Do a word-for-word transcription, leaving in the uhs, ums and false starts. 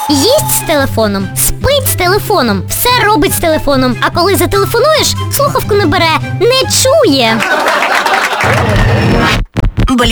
Їсть з телефоном, спить з телефоном, все робить з телефоном. А коли зателефонуєш, слухавку не бере, не чує.